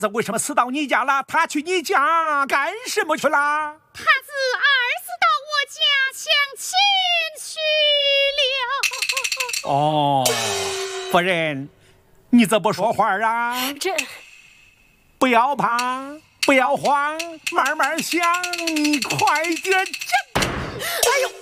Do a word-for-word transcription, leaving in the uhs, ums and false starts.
这为什么死到你家了？他去你家干什么去了？ 他自儿子到我家相亲去了。 哦，夫人，你怎么说话啊？ 这不要怕，不要慌，慢慢想，你快点讲。 哎呦！